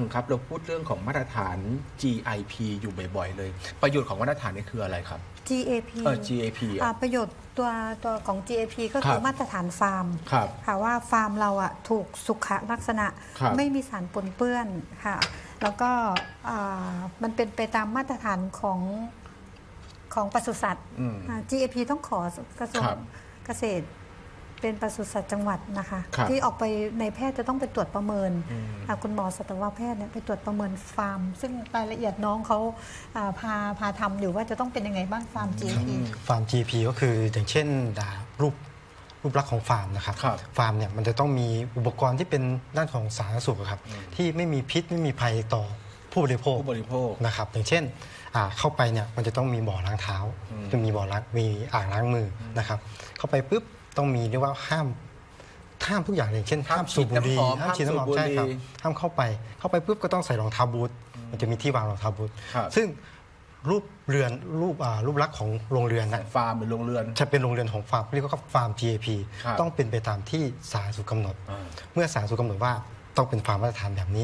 ครับเราพูดเรื่องของมาตรฐาน GIP อยู่บ่อยๆเลยประโยชน์ของมาตรฐานนี้คืออะไรครับ GAP GAP ประโยชน์ตัวของ GAP ก็คือมาตรฐานฟาร์มค่ะว่าฟาร์มเราถูกสุขลักษณะไม่มีสารปนเปื้อนค่ะแล้วก็มันเป็นไปตามมาตรฐานของปศุสัตว์ GAP ต้องขอกระทรวงเกษตรเป็นปศุสัตว์จังหวัดนะคะที่ออกไปในแพทย์จะต้องไปตรวจประเมินคุณหมอสัตวแพทย์เนี่ยไปตรวจประเมินฟาร์มซึ่งรายละเอียดน้องเขาพาทำอยู่ว่าจะต้องเป็นยังไงบ้างฟาร์ม GAP ฟาร์ม GAP ก็คืออย่างเช่นรูปลักษณ์ของฟาร์มนะครับฟาร์มเนี่ยมันจะต้องมีอุปกรณ์ที่เป็นด้านของสาธารณสุขครับที่ไม่มีพิษไม่มีภัยต่อผู้บริโภคนะครับอย่างเช่นเข้าไปเนี่ยมันจะต้องมีบ่อล้างเท้าจะมีบ่อล้างมีอ่างล้างมือนะครับเข้าไปปุ๊บต้องมีเรียกว่าห้ามทุกอย่างอย่างเช่นห้ามสูบบุหรี่ห้ามฉีดน้ำหอมใช่ครับห้ามเข้าไปปุ๊บก็ต้องใส่รองเท้าบูทมันจะมีที่วางรองเท้าบูทซึ่งรูปลักษณ์ของโรงเรือนนะฟาร์มหรือโรงเรือนจะเป็นโรงเรือนของฟาร์มเรียกว่าฟาร์ม GAP ต้องเป็นไปตามที่สาธารณสุขกำหนดเมื่อสาธารณสุขกำหนดว่าต้องเป็นฟาร์มมาตรฐานแบบนี้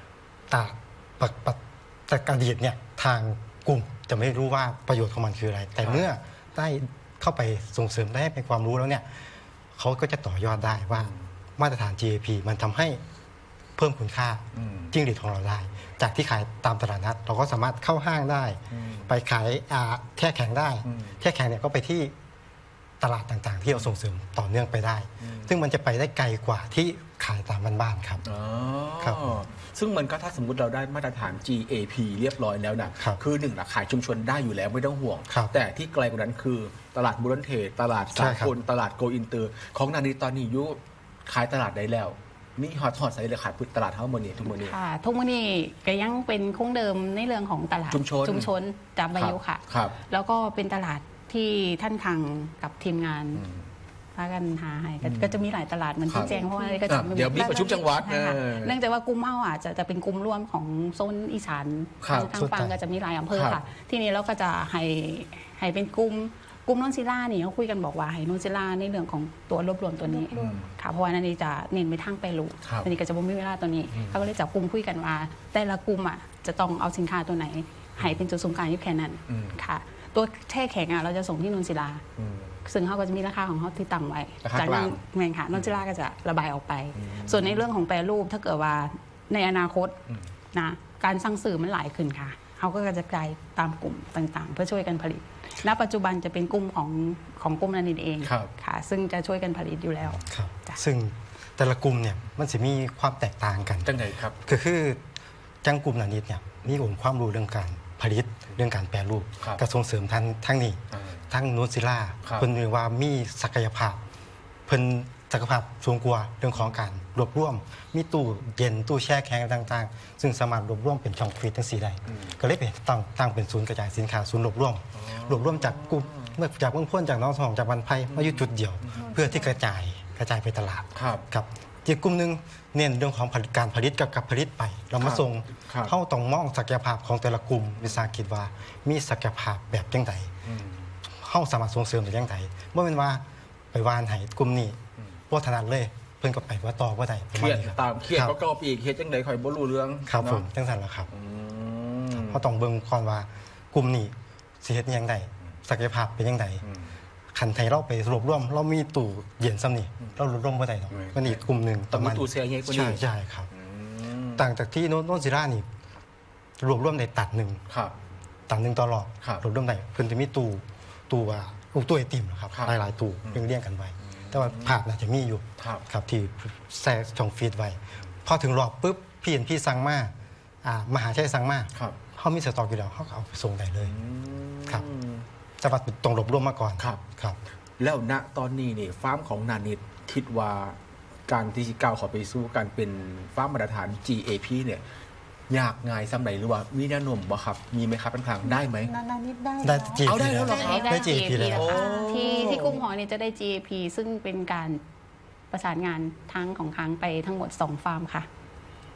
แต่อดีตเนี่ยทางกลุ่มจะไม่รู้ว่าประโยชน์ของมันคืออะไรแต่เมื่อได้เข้าไปส่งเสริมได้ให้เป็นความรู้แล้วเนี่ยเขาก็จะต่อยอดได้ว่ามาตรฐาน GAP มันทำให้เพิ่มคุณค่าจิ้งหรีดของเราได้จากที่ขายตามตลาดนัดเราก็สามารถเข้าห้างได้ไปขายแช่แข็งได้แช่แข็งเนี่ยก็ไปที่ตลาดต่างๆที่เราส่งเสริมต่อเนื่องไปได้ซึ่งมันจะไปได้ไกลกว่าที่ขายตามบ้านๆครับครับซึ่งมันก็ถ้าสมมุติเราได้มาตรฐาน GAP เรียบร้อยแล้วนะคือหนึ่งขายชุมชนได้อยู่แล้วไม่ต้องห่วงแต่ที่ไกลกว่านั้นคือตลาดบูรณเทศตลาดสากลตลาดโกอินเตอร์ของนานีตอนนี้ยุขายตลาดได้แล้วมีฮอตใส่เลยขายตลาดเท่าโมนี่ทุกโมนี่ค่ะทุกโมนี่ก็ยังเป็นคงเดิมในเรื่องของตลาดชุมชนจำใบยุค่ะแล้วก็เป็นตลาดที่ท่านคังกับทีมงานพากันหาให้ก็จะมีหลายตลาดมันที่แจ้งเพราะว่าก็จะเดี๋ยวมีประชุมจังหวัดเนื่องจากว่ากลุ่มเฮ้าจะเป็นกลุ่มร่วมของโซนอีสานทางฝั่งก็จะมีหลายอำเภอค่ะที่นี้เราก็จะให้เป็นกลุ่มนนซิล่านี่เขาคุยกันบอกว่าให้นนซิล่าในเรื่องของตัวรวบรวมตัวนี้ค่ะเพราะว่านันนี้จะเน้นไปทางไปรูนันนี้ก็จะบ่มีเวลาตัวนี้เขาก็เลยจับกลุ่มคุยกันว่าแต่ละกลุ่มจะต้องเอาสินค้าตัวไหนให้เป็นจุดศูนย์กลางอยู่แค่นั้นค่ะตัวแช่แข็งเราจะส่งที่นนซิล่าซึ่งเขาก็จะมีราคาของเขาที่ต่ำไว้จากนั้นแมงค่ะนนซิล่าก็จะระบายออกไปส่วนในเรื่องของแปรรูปถ้าเกิดว่าในอนาคตนะการสั่งซื้อมันหลายขึ้นค่ะเขาก็จะกลายตามกลุ่มต่างๆเพื่อช่วยกันผลิตณปัจจุบันจะเป็นกลุ่มของกลุ่มนันเองค่ะซึ่งจะช่วยกันผลิตอยู่แล้วซึ่งแต่ละกลุ่มเนี่ยมันจะมีความแตกต่างกันจังไงครับคือจังกลุ่มนันเนี่ยมีองค์ความรู้เรื่องการผลิตเรื่องการแปรรูปกระทรวงเสริมทั้งนี้ทั้งนูซิล่าเพิ่นเรียกว่ามีศักยภาพเพิ่นศักยภาพสูงกว่าเรื่องของการรวบรวมมีตู้เย็นตู้แช่แข็งต่างๆซึ่งสามารถรวบรวมเป็นช่องฟรีซทั้ง4ได้ก็เลยเป็นตั้งเป็นศูนย์กระจายสินค้าศูนย์รวบรวมจากกลุ่มจากเมืองพ้นจากน้องสองจากวันไพมาอยู่จุดเดียวเพื่อที่กระจายไปตลาดครับอีกกลุ่มนึงเน้นเรื่องของการผลิตกับผลิตไปเรามาส่งเข้าต้องมองศักยภาพของแต่ละกลุ่มวิสาหกิจว่ามีศักยภาพแบบจังไดเข้าสามารถส่งเสริมได้จังไดเมื่อเป็นว่าไปวานให้กลุ่มนี้ว่าถนัดเลยเพื่อนก็ไปว่าต่อว่าใดเครียดตามเครียดก็อีกเครียดจังไดคอยบ่รู้เรื่องครับผมจังสันแล้วครับเพราะต้องเบิ่งก่อนว่ากลุ่มนี้สิเฮ็ดยังไงศักยภาพเป็นยังไงขันไทยเราไปรวบรวมเรามีตู้เย็นซ้ำนี่เรารวบรวมว่าใดเนาะมันอีกกลุ่มหนึ่งต้องมีตู้เสียใหญ่กว่านี้ใช่ครับต่างจากที่โนนซิล่านี่รวบรวมในตัดหนึ่งตลอดรวบรวมในเพิ่นจะมีตู้ไอติมนะครับหลายตู้เรียงกันไว้แต่ว่าภาพน่าจะมีอยู่ครับที่แซ่ช่องฟีดไว้พอถึงรอบปุ๊บพี่สั่งมามหาชัยสั่งมาเขามีสต็อกอยู่แล้วเขาเอาไปส่งได้เลยครับจังหวัดตรงรวบรวมมาก่อนครับแล้วณตอนนี้นี่ฟาร์มของนานิดคิดว่าการที่ก้าวเข้าไปสู่การเป็นฟาร์มมาตรฐาน GAP เนี่ยยากง่ายซ้ำไหนหรือว่ามีแนวโน้มบ่ครับมีไหมครับทางได้ไหมนานิดได้เอาได้แล้วเหรอครับได้ GAP แล้วที่กลุ่มหอเนี่ยจะได้ GAP ซึ่งเป็นการประสานงานทั้งของค้างไปทั้งหมด2ฟาร์มค่ะ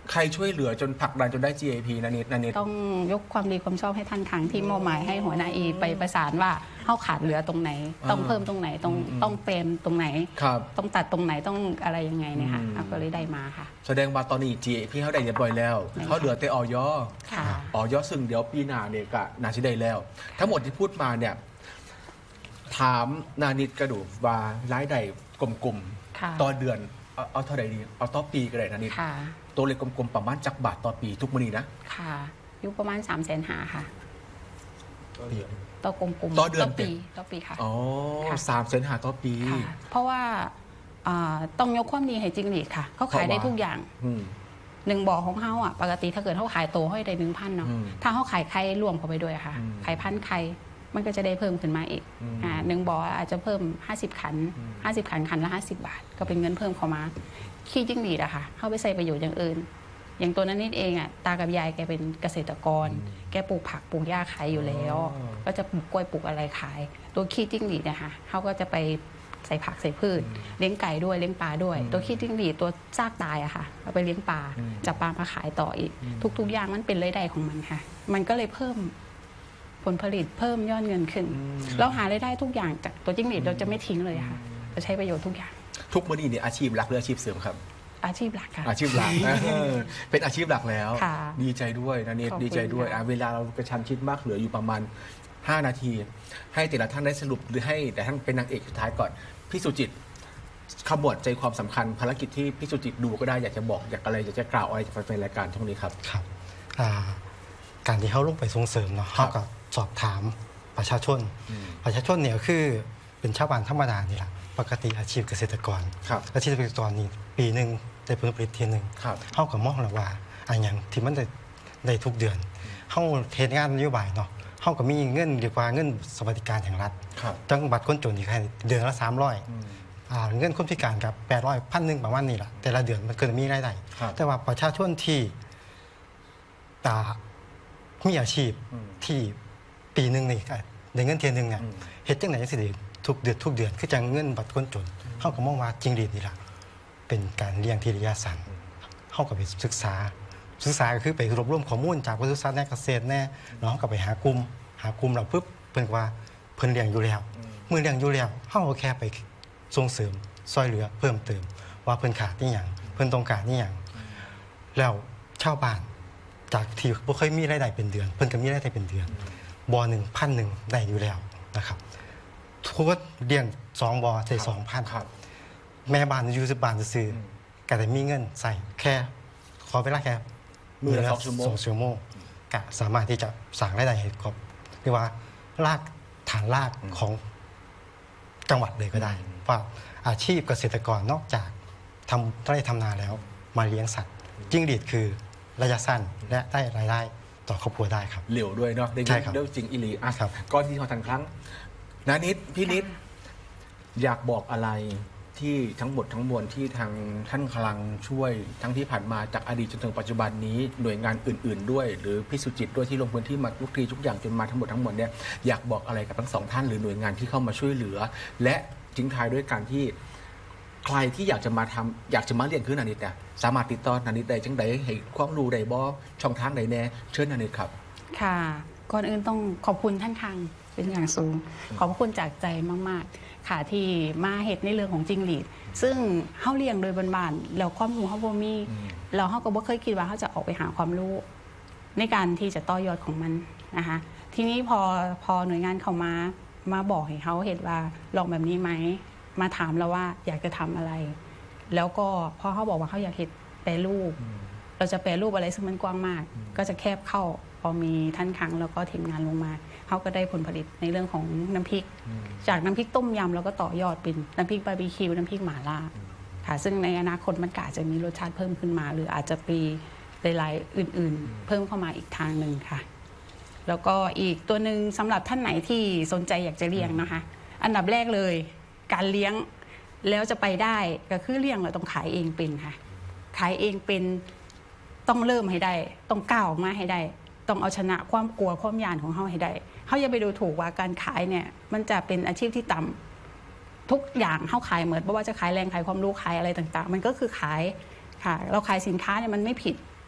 ใครช่วยเหลือจนผลักดันจนได้ GAP นันนิดต้องยกความดีความชอบให้ท่านขังที่มอบหมายให้หัวหน้าอีไปประสานว่าเข้าขาดเหลือตรงไหนต้องเพิ่มตรงไหนต้องเปรมตรงไหนต้องตัดตรงไหนต้องอะไรยังไงเนี่ยค่ะก็เลยได้มาค่ะแสดงว่าตอนนี้ GAP เขาได้เรียบร้อยแล้วเขาเหลือแต่ออยซึ่งเดี๋ยวปีหน้าเนี่ยก็น่าจะได้แล้ว ทั้งหมดที่พูดมาเนี่ยถามนานิดกระดูกว่ารายได้กลมๆต่อเดือนเอาเท่าไหร่ดีเอาต่อปีก็ได้นานิดตัวเลขกลมๆประมาณจักบาทต่อปีทุกมื้อนี้นะค่ะอยู่ประมาณ350,000ค่ะต่อกลมๆต่อเดือนต่อปีค่ะอ๋อ350,000ต่อปีเพราะว่าต้องยกความดีให้จริงหลีดค่ะเขาขายได้ทุกอย่าง1 บ่อของเขาอ่ะปกติถ้าเกิดเขาขายโตให้ได้ 1,000 เนาะถ้าเขาขายไข่รวมเข้าไปด้วยค่ะไข่พันไข่มันก็จะได้เพิ่มขึ้นมาอีก1 บ่ออาจจะเพิ่ม50 ขันขันละ50 บาทก็เป็นเงินเพิ่มเข้ามาขี้จิ้งหรีดอะค่ะเข้าไปใช้ประโยชน์อย่างอื่นอย่างตัวนั้นนิดเองอะตากับยายแกเป็นเกษตรกรแกปลูกผักปลูกหญ้าขายอยู่แล้วก็จะปลูกกล้วยปลูกอะไรขายตัวขี้จิ้งหรีดเนี่ยค่ะเขาก็จะไปใส่ผักใส่พืชเลี้ยงไก่ด้วยเลี้ยงปลาด้วยตัวขี้จิ้งหรีดตัวซากตายอะค่ะเอาไปเลี้ยงปลาจับปลามาขายต่ออีกทุกอย่างมันเป็นรายได้ของมันค่ะมันก็เลยเพิ่มผลผลิตเพิ่มยอดเงินขึ้นเราหารายได้ทุกอย่างจากตัวจิ้งหรีดเราจะไม่ทิ้งเลยค่ะจะใช้ประโยชน์ทุกอย่างทุกมื้อนี้เนี่ยอาชีพหลักหรืออาชีพเสริมครับอาชีพหลักค่ะอาชีพหลักเป็นอาชีพหลักแล้วดีใจด้วยนะนิดดีใจด้วยเวลาเรากระชันชิดมากเหลืออยู่ประมาณ5 นาทีให้แต่ละท่านได้สรุปหรือให้แต่ท่านเป็นนางเอกสุดท้ายก่อนพี่สุจิตขมวดใจความสำคัญภารกิจที่พี่สุจิตดูก็ได้อยากจะบอกอยากอะไรอยากจะกล่าวอะไรกับแฟนรายการช่วงนี้ครับครับการที่เขาลงไปส่งเสริมเนาะเขากับสอบถามประชาชนเนี่ยคือเป็นชาวบ้านธรรมดานี่แหละปกติอาชีพเกษตรกรอาชีพเกษตรกรนี่ปีหนึ่งได้ผลผลิตทีหนึ่งเขากับมองแล้วว่าอย่างที่มันได้ทุกเดือนเขาเทศงานนโยบายเนาะเขาก็มีเงินเรียกว่าเงินสวัสดิการแห่งรัฐจังบัตรคนจนอีกแค่เดือนละ300เงินคนพิการกับ800 1,000ประมาณนี้แหละแต่ละเดือนมันเกิดมีรายได้แต่ว่าประชาชนที่มีอาชีพที่ปีหนึ่งนี่ในเงินเทียนหนึ่งเนี่ยเหตุจังไหนสิทุกเดือนคือจังเงินบัตรคนจนเขาก็มองว่าจริงดีนี่แหละเป็นการเลี้ยงที่ระยะสั้นเขาก็ไปศึกษาก็คือไปรวบรวมข้อมูลจากบริษัทแน่เกษตรแน่แล้วเขาก็ไปหากลุ่มเราปุ๊บเพิ่นว่าเพิ่นเลี้ยงอยู่แล้วเมื่อเลี้ยงอยู่แล้วเขาก็แค่ไปส่งเสริมซอยเหลือเพิ่มเติมว่าเพิ่นขาดนี่อย่างเพิ่นต้องการนี่อย่างแล้วชาวบ้านจากที่บ่เคยมีรายได้เป็นเดือนเพิ่นก็มีรายได้เป็นเดือนบ่อ1,000ได้อยู่แล้วนะครับทุกเลี้ยง2 บ่อใส่ 2,000 แม่บ้านอยู่10 บาทซื้อก็ได้มีเงินใส่แค่ขอเวลาแค่มื้อละ2 ชั่วโมงก็สามารถที่จะสร้างรายได้ให้ครบเรียกว่าฐานรากของจังหวัดเลยก็ได้ว่าอาชีพเกษตรกรนอกจากทำไร่ทำนาแล้วมาเลี้ยงสัตว์จิ้งหรีดคือระยะสั้นและได้รายได้ต่อครอบครัวได้ครับเหลียวด้วยเนาะได้ยินเรื่องจริงอิลีก่อนที่เขาทันครั้งนานิดพี่นิดอยากบอกอะไรที่ทั้งหมดทั้งมวลที่ทางท่านคลังช่วยทั้งที่ผ่านมาจากอดีตจนถึงปัจจุบันนี้หน่วยงานอื่นๆด้วยหรือพี่สุจิตด้วยที่ลงพื้นที่มาทุกทีทุกอย่างจนมาทั้งหมดทั้งมวลเนี่ยอยากบอกอะไรกับทั้ง2 ท่านหรือหน่วยงานที่เข้ามาช่วยเหลือและทิ้งท้ายด้วยการที่ใครที่อยากจะมาเรียนคือนานิดเนี่ยสามารถติดต่อนานิดได้จังใดให้ความรู้ใดบ่ช่องทางใดแน่เชิญนานิดครับค่ะก่อนอื่นต้องขอบคุณท่านคลังเป็นอย่างสูงขอบคุณจากใจมากๆค่ะที่มาเห็นในเรื่องของจิ้งหรีดซึ่งเฮาเลี้ยงโดยบ้านๆแล้วความรู้เฮาบ่มีแล้วเฮาก็บ่เคยคิดว่าเฮาจะออกไปหาความรู้ในการที่จะต่อยอดของมันนะคะทีนี้พอหน่วยงานเข้ามาบอกให้เฮาเห็นว่าลองแบบนี้ไหมมาถามเราว่าอยากจะทำอะไรแล้วก็พอเขาบอกว่าเขาอยากเห็นแปรรูปเราจะแปรรูปอะไรซึ่งมันกว้างมากก็จะแคบเข้าพอมีท่านคลังแล้วก็ทีมงานลงมาเขาก็ได้ผลผลิตในเรื่องของน้ำพริกจากน้ำพริกต้มยำแล้วก็ต่อยอดเป็นน้ำพริกบาร์บีคิวน้ำพริกหม่าล่าค่ะซึ่งในอนาคตมันก็อาจจะมีรสชาติเพิ่มขึ้นมาหรืออาจจะมีหลายๆอื่นๆเพิ่มเข้ามาอีกทางหนึ่งค่ะแล้วก็อีกตัวหนึ่งสำหรับท่านไหนที่สนใจอยากจะเลี้ยงนะคะอันดับแรกเลยการเลี้ยงแล้วจะไปได้ก็คือเลี้ยงเราต้องขายเองเป็นค่ะขายเองเป็นต้องเริ่มให้ได้ต้องก้าวออกมาให้ได้ต้องเอาชนะความกลัวความยานของเขาให้ได้เขาอย่าไปดูถูกว่าการขายเนี่ยมันจะเป็นอาชีพที่ต่ำทุกอย่างเขาขายเหมือนไม่ว่าจะขายแรงขายความรู้ขายอะไรต่างๆมันก็คือขายค่ะเราขายสินค้าเนี่ยมันไม่ผิด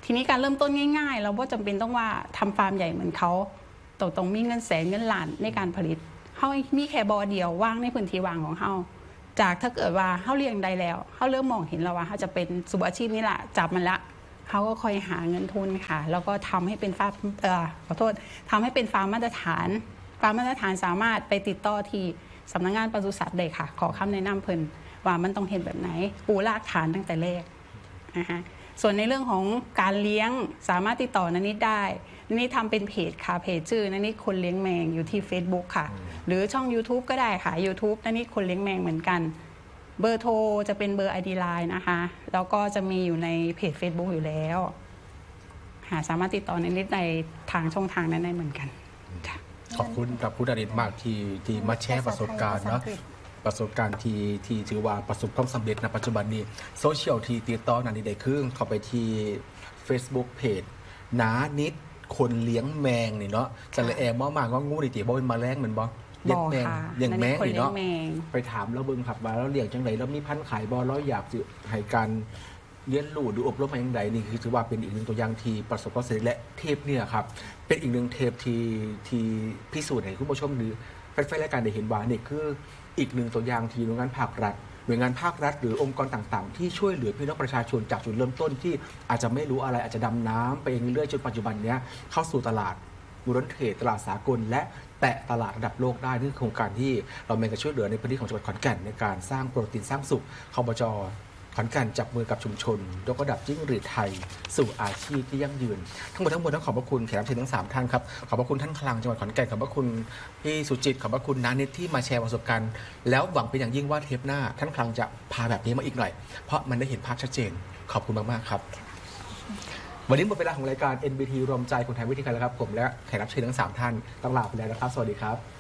ทีนี้การเริ่มต้นง่ายๆ เราก็จำเป็นต้องว่าทำฟาร์มใหญ่เหมือนเขาต้องมีเงินแสนเงินล้านในการผลิตเขามีแค่บ่อเดียวว่างในพื้นที่ว่างของเขาจากถ้าเกิดว่าเขาเลี้ยงได้แล้วเขาเริ่มมองเห็นแล้วว่าเขาจะเป็นสุอาชีพนี่แหละจับมันละเขาก็คอยหาเงินทุนค่ะแล้วก็ทำให้เป็นฟาร์มทำให้เป็นฟาร์มมาตรฐานฟาร์มมาตรฐานสามารถไปติดต่อที่สำนักงานปศุสัตว์ได้ค่ะขอคำแนะนำเพิ่นว่ามันต้องเห็นแบบไหนปูรากฐานตั้งแต่แรกนะคะส่วนในเรื่องของการเลี้ยงสามารถติดต่อนันนิดได้นันนิดทำเป็นเพจค่ะเพจชื่อนันนิดคนเลี้ยงแมงอยู่ที่ Facebook ค่ะหรือช่อง YouTube ก็ได้ค่ะ YouTube นันนิดคนเลี้ยงแมงเหมือนกันเบอร์โทรจะเป็นเบอร์ ID Line นะคะแล้วก็จะมีอยู่ในเพจ Facebook อยู่แล้วสามารถติดต่อนันนิดในทางช่องทางนั้นได้เหมือนกันขอบคุณกับคุณอดิตมากที่มาแชร์ประสบการณ์เนาะประสบการณ์ที่ถือว่าประสบความสำเร็จในปัจจุบันนี้โซเชียลที่ติดต่อนันนิดได้คือเข้าไปที่ Facebook เพจน้านิดคนเลี้ยงแมงนี่เนาะจะเลยแองมากๆว่างูนี่ติบ่เป็นแมลงเหมือนบ่เลี้ยงแมงเลี้ยงแมงนี่เนาะไปถามแล้วเบิ่งครับว่าเราเลี้ยงจังไดแล้วมีพันธุ์ขายบ่เราอยากสิให้การเรียนรู้หรืออบรมมาอย่างไรนี่คือถือว่าเป็นอีกหนึ่งตัวอย่างที่ประสบความสำเร็จและเทปเนี่ยครับเป็นอีกหนึ่งเทปที่พิสูจน์ให้คุณผู้ชมหรือแฟนๆรายการได้เห็นว่านี่คืออีกหนึ่งตัวอย่างที่หน่วยงานภาครัฐหน่วยงานภาครัฐหรือองค์กรต่างๆที่ช่วยเหลือพี่น้องประชาชนจากจุดเริ่มต้นที่อาจจะไม่รู้อะไรอาจจะดำน้ำไปเองเรื่อยๆจนปัจจุบันนี้เข้าสู่ตลาดบูรณเทรดตลาดสากลและแตะตลาดระดับโลกได้นี่คือโครงการที่เราเองก็ช่วยเหลือในพื้นที่ของจังหวัดขอนแก่นในการสร้างโปรตีนสร้างสุขคบจ.ขอนแก่นจับมือกับชุมชนยกระดับจิ้งหรีดไทยสู่อาชีพที่ยั่งยืนทั้งหมดต้องขอบพระคุณแขกรับเชิญทั้ง3ท่านครับขอบพระคุณท่านคลังจังหวัดขอนแก่นขอบพระคุณพี่สุจิตขอบพระคุณน้านิดที่มาแชร์ประสบการณ์แล้วหวังเป็นอย่างยิ่งว่าเทปหน้าท่านคลังจะพาแบบนี้มาอีกหน่อยเพราะมันได้เห็นภาพชัดเจนขอบคุณมากๆครับวันนี้หมดเวลาของรายการ NBT รวมใจคนไทยวิธีการแล้วครับผมและแขกรับเชิญทั้ง3ท่านต้องลาไปแล้วนะครับสวัสดีครับ